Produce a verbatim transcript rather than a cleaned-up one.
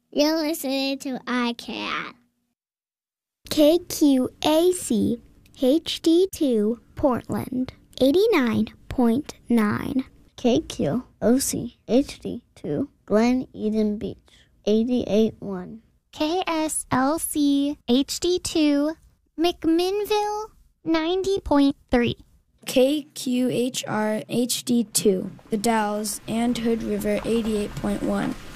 You're listening to iCat. K Q A C H D two Portland, eighty-nine point nine. K Q O C H D two Glen Eden Beach, eighty-eight point one. K S L C H D two McMinnville, ninety point three. K Q H R H D two The Dalles and Hood River, eighty-eight point one.